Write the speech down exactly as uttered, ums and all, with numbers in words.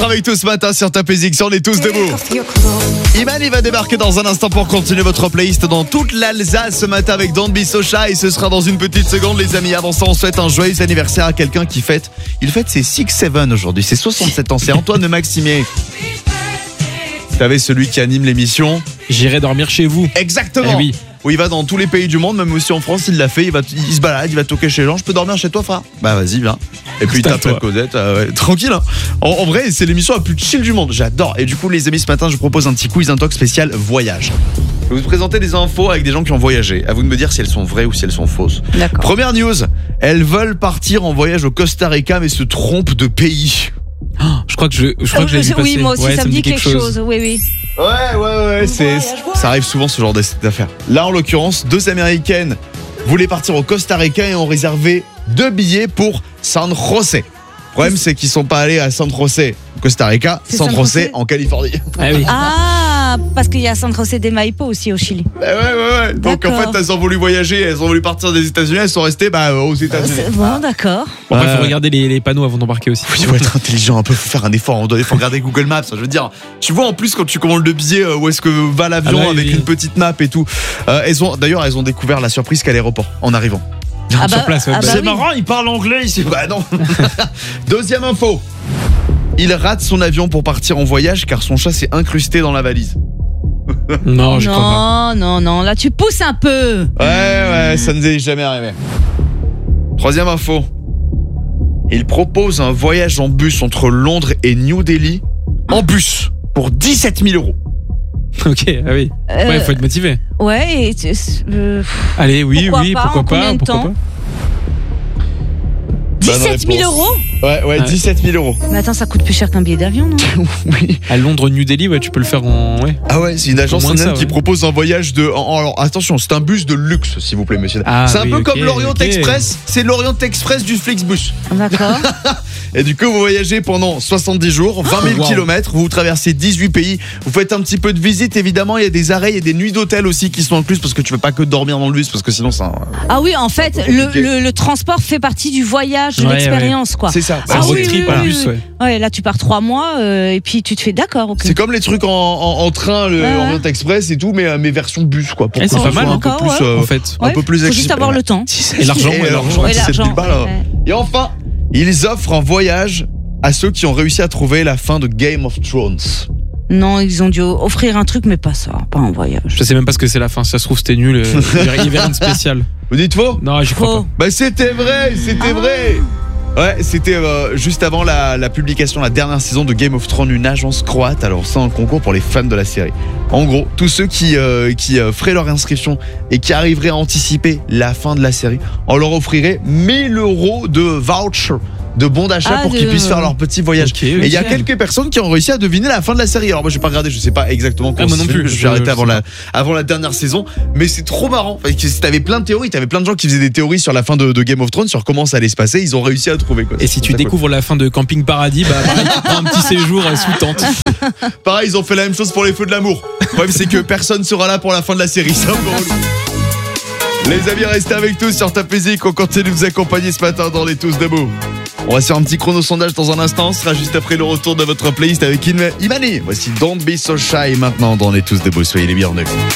d'être avec tous ce matin sur Top Music, on est tous debout. Iman, il va débarquer dans un instant pour continuer votre playlist dans toute l'Alsace ce matin avec Don't Be So Shy. Et ce sera dans une petête seconde, les amis. Avant ça, on souhaite un joyeux anniversaire à quelqu'un qui fête. Il fête ses six sept aujourd'hui, c'est soixante-sept ans. C'est Antoine de Maximier. Vous savez, celui qui anime l'émission J'irai dormir chez vous. Exactement. Eh oui. Où il va dans tous les pays du monde, même aussi en France, il l'a fait. Il, va, il se balade, il va toquer chez les gens. Je peux dormir chez toi, frère? Bah vas-y, viens. Et puis il tape la Cosette, euh, ouais, tranquille. Hein. En, en vrai, c'est l'émission la plus chill du monde. J'adore. Et du coup, les amis, ce matin, je vous propose un petit quiz, un talk spécial voyage. Je vais vous présenter des infos avec des gens qui ont voyagé. À vous de me dire si elles sont vraies ou si elles sont fausses. D'accord. Première news. Elles veulent partir en voyage au Costa Rica, mais se trompent de pays. Oh, je crois que je, je, crois que je l'ai vu passer. Oui, moi aussi, ouais, ça me dit quelque chose. chose. Oui, oui. Ouais, ouais, ouais, c'est, ça arrive souvent ce genre d'affaires. Là, en l'occurrence, deux Américaines voulaient partir au Costa Rica et ont réservé deux billets pour San José. Le problème, c'est qu'ils sont pas allés à San José, Costa Rica, San José en Californie. Ah oui. Ah, parce qu'il y a San José de Maipo aussi au Chili. Bah ouais, ouais, ouais. Donc d'accord. en fait, elles ont voulu voyager, elles ont voulu partir des États-Unis, elles sont restées bah, aux États-Unis. C'est bon, d'accord. Bon, après, Euh... faut regarder les, les panneaux avant d'embarquer aussi. Il faut être intelligent un peu, faut faire un effort. On doit faut regarder Google Maps. Je veux dire, tu vois en plus quand tu commandes le billet où est-ce que va l'avion ah bah, avec oui. une petite map et tout. Euh, elles ont d'ailleurs elles ont découvert la surprise qu'à l'aéroport en arrivant. Ah bah, sur place, ouais. ah bah C'est oui. marrant, il parle anglais ici. Bah non. Deuxième info. Il rate son avion pour partir en voyage car son chat s'est incrusté dans la valise. Non, je crois pas. Non, non, non, là tu pousses un peu. Ouais, ouais, ça ne nous est jamais arrivé. Troisième info. Il propose un voyage en bus entre Londres et New Delhi en bus pour dix-sept mille euros. Ok, ah oui. Euh, Ouais, faut être motivé. Ouais, et, euh, Allez, oui, pourquoi oui, pas, pourquoi en pas, combien de pourquoi temps pas. dix-sept mille euros. Ouais, ouais, Ouais. dix-sept mille euros. Mais attends, ça coûte plus cher qu'un billet d'avion, non? Oui. À Londres, New Delhi, ouais, tu peux le faire en. Ouais. Ah ouais, c'est une agence Moins de indienne ça, qui ouais. propose un voyage de. en- en- alors attention, c'est un bus de luxe, s'il vous plaît, monsieur. Ah, c'est un oui, peu ok, comme l'Orient ok. Express, c'est l'Orient Express du Flixbus. D'accord. Et du coup, vous voyagez pendant soixante-dix jours, vingt mille wow. kilomètres, vous traversez dix-huit pays, vous faites un petit peu de visite, évidemment, il y a des arrêts, il y a des nuits d'hôtel aussi qui sont incluses parce que tu veux pas que dormir dans le bus parce que sinon ça. Ah oui, en fait, un peu le, compliqué. le, le transport fait partie du voyage, de Ouais, l'expérience, quoi. C'est ça. C'est un Ah road oui, trip oui, en oui, bus, oui. ouais. Ouais, là tu pars trois mois euh, et puis tu te fais d'accord, ok. C'est comme les trucs en, en, en train, le Ouais, ouais. Orient Express et tout, mais, euh, mais version bus, quoi. Pour Eh, que c'est ce pas soit mal, un peu encore, plus, ouais. euh, En fait. un Ouais, peu plus faut juste accessible. avoir le temps. Et l'argent, Et ouais, l'argent, Ouais, dix-sept mille l'argent. balles, hein. Ouais. Et enfin, ils offrent un voyage à ceux qui ont réussi à trouver la fin de Game of Thrones. Non, ils ont dû offrir un truc, mais pas ça, pas un voyage. Je sais même pas ce que c'est la fin. Si ça se trouve, c'était nul. euh, Il y avait- il y avait rien de spécial. Vous dites faux? Non, j'y crois Faux. pas. Bah c'était vrai, c'était Ah. vrai. Ouais, c'était euh, juste avant la, la publication de la dernière saison de Game of Thrones, une agence croate a lancé un concours pour les fans de la série. En gros, tous ceux qui, euh, qui euh, feraient leur inscription et qui arriveraient à anticiper la fin de la série, on leur offrirait mille euros de voucher, de bons d'achat Ah, pour de- qu'ils puissent faire leur petit voyage. Ok, Et il y a ok. quelques personnes qui ont réussi à deviner la fin de la série. Alors moi j'ai pas regardé, je sais pas exactement Ah, comment moi non c'est plus, fini, je suis je- arrêté je avant sais la, avant la dernière saison, mais c'est trop marrant. Parce que t'avais plein de théories, t'avais plein de gens qui faisaient des théories sur la fin de, de Game of Thrones, sur comment ça allait se passer, ils ont réussi à trouver quoi. Et si tu C'est découvres la fin de Camping Paradis, bah pareil, tu prends un petit séjour euh, sous tente. cool. Pareil, ils ont fait la même chose pour les Feux de l'amour. Le problème c'est que personne sera là pour la fin de la série, c'est un peu relou. Les amis, restez avec tous sur Top Music, on continue de vous accompagner ce matin dans les Tous Debout. On va faire un petit chrono sondage dans un instant, ce sera juste après le retour de votre playlist avec Imani. Voici Don't Be So Shy maintenant dans les Tous Debout, soyez les bienvenus.